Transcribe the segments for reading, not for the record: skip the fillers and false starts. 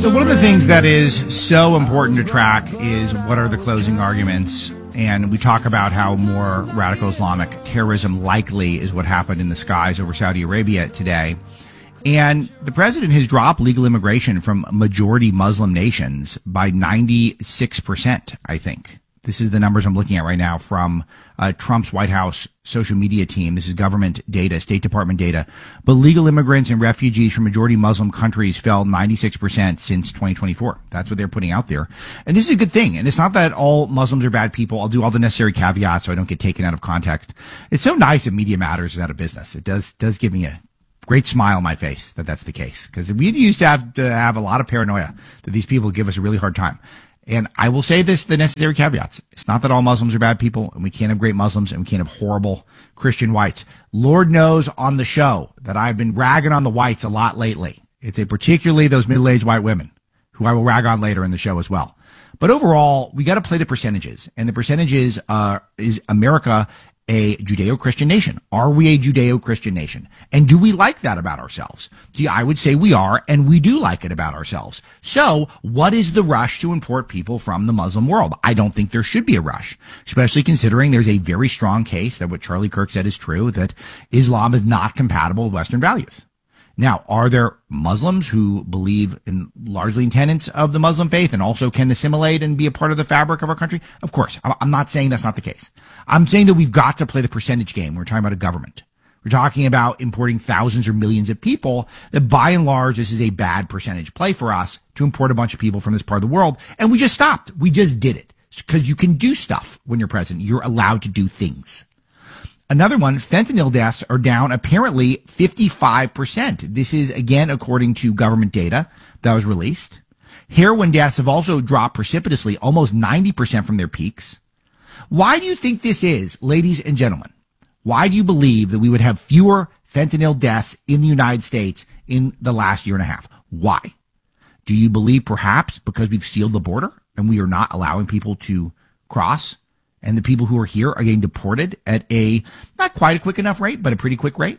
So one of the things that is so important to track is what are the closing arguments. And we talk about how more radical Islamic terrorism likely is what happened in the skies over Saudi Arabia today. And the president has dropped legal immigration from majority Muslim nations by 96%, I think. This is the numbers I'm looking at right now from Trump's White House social media team. This is government data, State Department data. But legal immigrants and refugees from majority Muslim countries fell 96% since 2024. That's what they're putting out there. And this is a good thing. And it's not that all Muslims are bad people. I'll do all the necessary caveats so I don't get taken out of context. It's so nice that Media Matters is out of business. It does give me a great smile on my face that that's the case. Because we used to have a lot of paranoia that these people give us a really hard time. And I will say this, the necessary caveats. It's not that all Muslims are bad people, and we can't have great Muslims, and we can't have horrible Christian whites. Lord knows on the show that I've been ragging on the whites a lot lately. It's particularly those middle-aged white women, who I will rag on later in the show as well. But overall, we got to play the percentages. And the percentages is America a Judeo-Christian nation? Are we a Judeo-Christian nation? And do we like that about ourselves? I would say we are, and we do like it about ourselves. So what is the rush to import people from the Muslim world? I don't think there should be a rush, especially considering there's a very strong case that what Charlie Kirk said is true, that Islam is not compatible with Western values. Now, are there Muslims who believe in largely in tenets of the Muslim faith and also can assimilate and be a part of the fabric of our country? Of course. I'm not saying that's not the case. I'm saying that we've got to play the percentage game. We're talking about a government. We're talking about importing thousands or millions of people, that by and large, this is a bad percentage play for us to import a bunch of people from this part of the world. And we just stopped. We just did it. Because you can do stuff when you're president. You're allowed to do things. Another one, fentanyl deaths are down apparently 55%. This is, again, according to government data that was released. Heroin deaths have also dropped precipitously, almost 90% from their peaks. Why do you think this is, ladies and gentlemen? Why do you believe that we would have fewer fentanyl deaths in the United States in the last year and a half? Why? Do you believe perhaps because we've sealed the border and we are not allowing people to cross? And the people who are here are getting deported at a not quite a quick enough rate, but a pretty quick rate.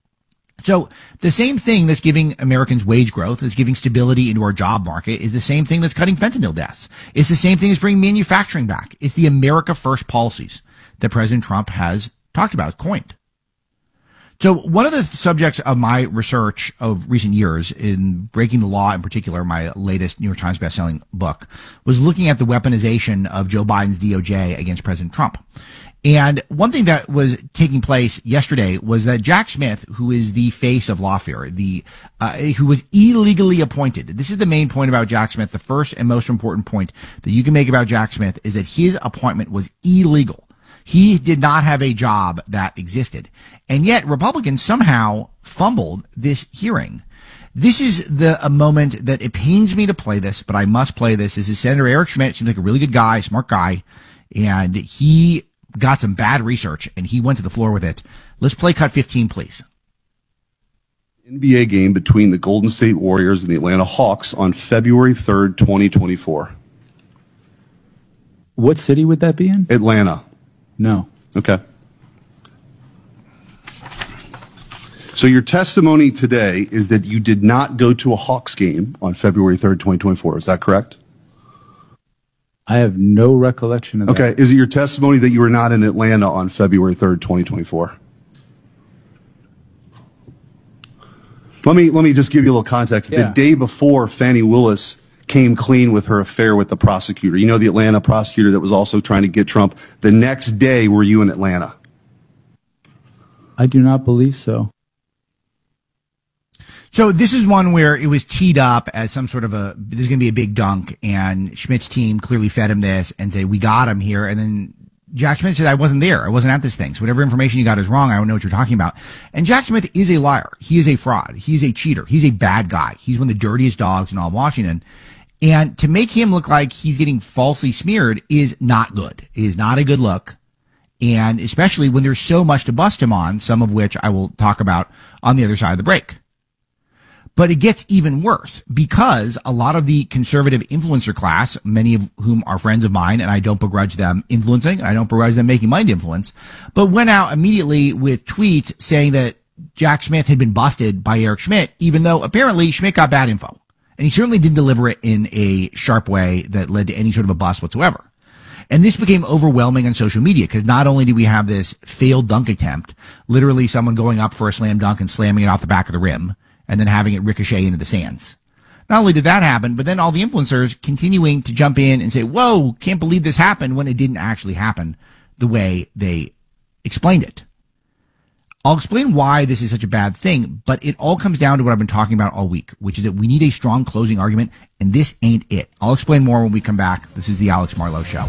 So the same thing that's giving Americans wage growth, that's giving stability into our job market, is the same thing that's cutting fentanyl deaths. It's the same thing as bringing manufacturing back. It's the America First policies that President Trump has talked about, coined. So one of the subjects of my research of recent years in Breaking the Law, in particular, my latest New York Times bestselling book, was looking at the weaponization of Joe Biden's DOJ against President Trump. And one thing that was taking place yesterday was that Jack Smith, who is the face of lawfare, who was illegally appointed. This is the main point about Jack Smith. The first and most important point that you can make about Jack Smith is that his appointment was illegal. He did not have a job that existed. And yet Republicans somehow fumbled this hearing. This is a moment that it pains me to play this, but I must play this. This is Senator Eric Schmitt. Seems like a really good guy, smart guy. And he got some bad research and he went to the floor with it. Let's play cut 15, please. NBA game between the Golden State Warriors and the Atlanta Hawks on February 3rd, 2024. What city would that be in? Atlanta. No. Okay. So your testimony today is that you did not go to a Hawks game on February 3rd, 2024. Is that correct? I have no recollection of that. Okay. Is it your testimony that you were not in Atlanta on February 3rd, 2024? Let me just give you a little context. Yeah. The day before, Fani Willis came clean with her affair with the prosecutor. You know, the Atlanta prosecutor that was also trying to get Trump. The next day, were you in Atlanta? I do not believe so. So this is one where it was teed up as some sort of this is going to be a big dunk, and Schmidt's team clearly fed him this and say, we got him here. And then Jack Schmitt said, I wasn't there. I wasn't at this thing. So whatever information you got is wrong. I don't know what you're talking about. And Jack Smith is a liar. He is a fraud. He's a cheater. He's a bad guy. He's one of the dirtiest dogs in all of Washington. And to make him look like he's getting falsely smeared is not good. It is not a good look. And especially when there's so much to bust him on, some of which I will talk about on the other side of the break. But it gets even worse because a lot of the conservative influencer class, many of whom are friends of mine, and I don't begrudge them influencing, I don't begrudge them making money to influence, but went out immediately with tweets saying that Jack Smith had been busted by Eric Schmitt, even though apparently Schmitt got bad info. And he certainly didn't deliver it in a sharp way that led to any sort of a bust whatsoever. And this became overwhelming on social media because not only do we have this failed dunk attempt, literally someone going up for a slam dunk and slamming it off the back of the rim and then having it ricochet into the stands. Not only did that happen, but then all the influencers continuing to jump in and say, whoa, can't believe this happened when it didn't actually happen the way they explained it. I'll explain why this is such a bad thing, but it all comes down to what I've been talking about all week, which is that we need a strong closing argument, and this ain't it. I'll explain more when we come back. This is the Alex Marlow Show.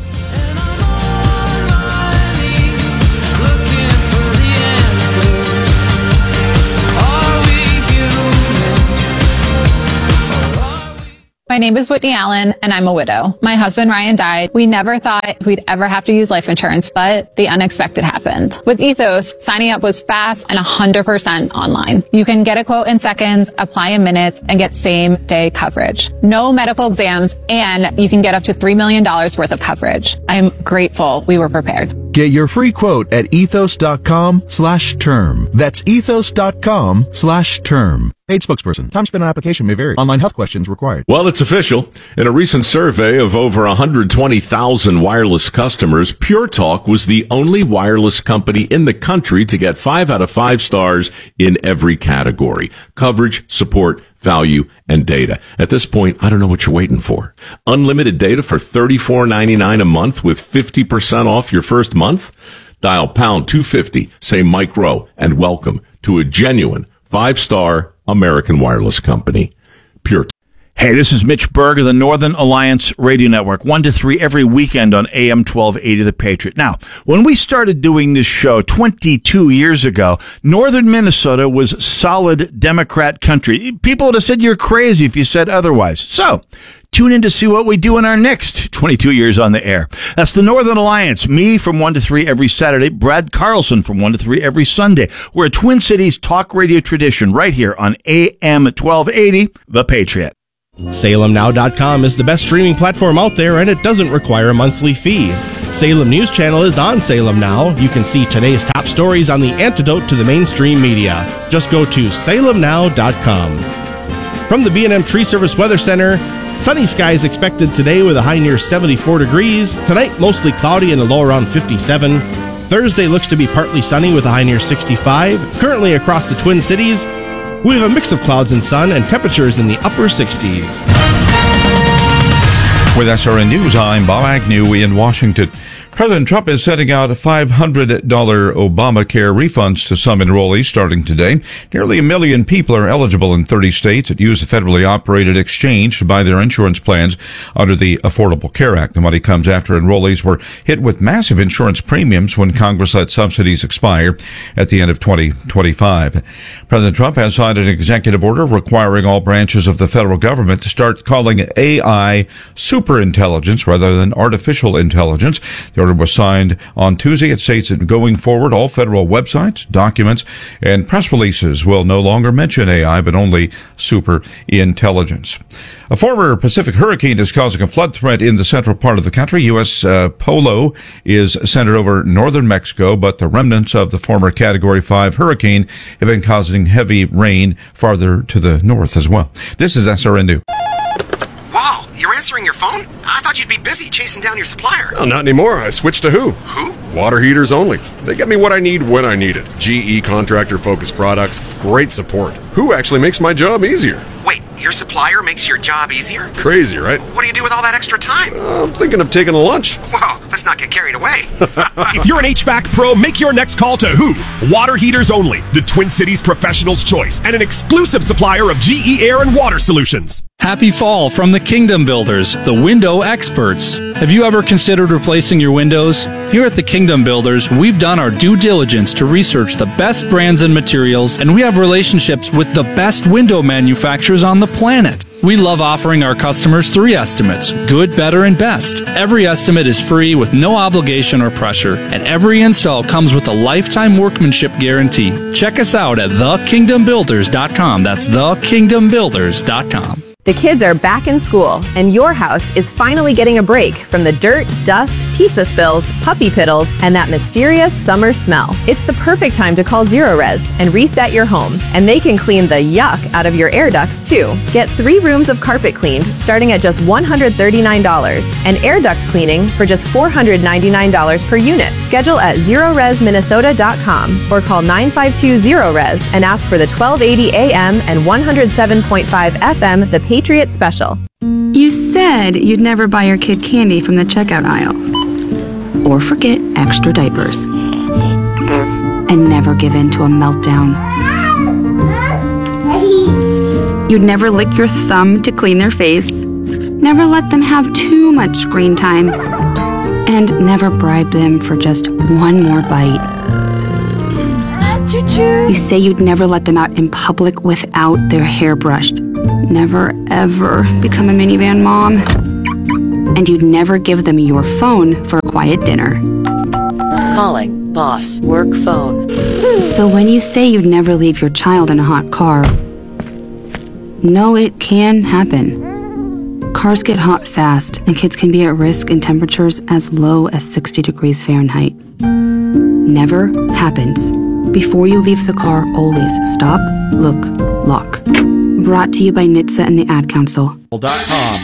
My name is Whitney Allen, and I'm a widow. My husband, Ryan, died. We never thought we'd ever have to use life insurance, but the unexpected happened. With Ethos, signing up was fast and 100% online. You can get a quote in seconds, apply in minutes, and get same-day coverage. No medical exams, and you can get up to $3 million worth of coverage. I'm grateful we were prepared. Get your free quote at ethos.com/term. That's ethos.com/term. Paid spokesperson. Time spent on application may vary. Online health questions required. Well, it's official. In a recent survey of over 120,000 wireless customers, Pure Talk was the only wireless company in the country to get 5 out of 5 stars in every category: coverage, support, value, and data. At this point, I don't know what you're waiting for. Unlimited data for $34.99 a month with 50% off your first month? Dial pound 250, say micro, and welcome to a genuine 5-star American wireless company. Pure. Hey, this is Mitch Berg of the Northern Alliance Radio Network, 1 to 3 every weekend on AM 1280 The Patriot. Now, when we started doing this show 22 years ago, northern Minnesota was solid Democrat country. People would have said you're crazy if you said otherwise. So, tune in to see what we do in our next 22 years on the air. That's the Northern Alliance. Me from 1 to 3 every Saturday. Brad Carlson from 1 to 3 every Sunday. We're a Twin Cities talk radio tradition right here on AM 1280 The Patriot. SalemNow.com is the best streaming platform out there, and it doesn't require a monthly fee. Salem News Channel is on Salem Now. You can see today's top stories on the antidote to the mainstream media. Just go to SalemNow.com. From the B&M Tree Service Weather Center, sunny skies expected today with a high near 74 degrees. Tonight, mostly cloudy and a low around 57. Thursday looks to be partly sunny with a high near 65. Currently across the Twin Cities, we have a mix of clouds and sun and temperatures in the upper 60s. With SRN News, I'm Bob Agnew in Washington. President Trump is sending out $500 Obamacare refunds to some enrollees starting today. Nearly 1 million people are eligible in 30 states that use the federally operated exchange to buy their insurance plans under the Affordable Care Act. The money comes after enrollees were hit with massive insurance premiums when Congress let subsidies expire at the end of 2025. President Trump has signed an executive order requiring all branches of the federal government to start calling AI superintelligence rather than artificial intelligence. The order was signed on Tuesday. It states that going forward, all federal websites, documents, and press releases will no longer mention AI, but only super intelligence. A former Pacific hurricane is causing a flood threat in the central part of the country. U.S. Polo is centered over northern Mexico, but the remnants of the former Category 5 hurricane have been causing heavy rain farther to the north as well. This is SRN News. Wow, you're answering your phone? I thought you'd be busy chasing down your supplier. Oh, not anymore. I switched to who? Who? Water heaters only. They get me what I need when I need it. GE contractor-focused products, great support. Who actually makes my job easier? Wait, your supplier makes your job easier? Crazy, right? What do you do with all that extra time? I'm thinking of taking a lunch. Whoa, let's not get carried away. If you're an HVAC pro, make your next call to who? Water heaters only, the Twin Cities professional's choice, and an exclusive supplier of GE Air and Water Solutions. Happy fall from the Kingdom Builders, the window experts. Have you ever considered replacing your windows? Here at the Kingdom Builders, we've done our due diligence to research the best brands and materials, and we have relationships with the best window manufacturers on the planet. We love offering our customers 3 estimates, good, better, and best. Every estimate is free with no obligation or pressure, and every install comes with a lifetime workmanship guarantee. Check us out at thekingdombuilders.com. That's thekingdombuilders.com. The kids are back in school, and your house is finally getting a break from the dirt, dust, pizza spills, puppy piddles, and that mysterious summer smell. It's the perfect time to call Zerorez and reset your home, and they can clean the yuck out of your air ducts too. Get 3 rooms of carpet cleaned starting at just $139, and air duct cleaning for just $499 per unit. Schedule at ZerorezMinnesota.com or call 952-ZERO-RES and ask for the 1280 AM and 107.5 FM The Patriot Special. You said you'd never buy your kid candy from the checkout aisle. Or forget extra diapers. And never give in to a meltdown. You'd never lick your thumb to clean their face. Never let them have too much screen time. And never bribe them for just one more bite. You say you'd never let them out in public without their hair brushed. Never, ever become a minivan mom. And you'd never give them your phone for a quiet dinner. Calling boss work phone. So when you say you'd never leave your child in a hot car, no, it can happen. Cars get hot fast, and kids can be at risk in temperatures as low as 60 degrees Fahrenheit. Never happens. Before you leave the car, always stop, look, lock. Brought to you by NHTSA and the Ad Council.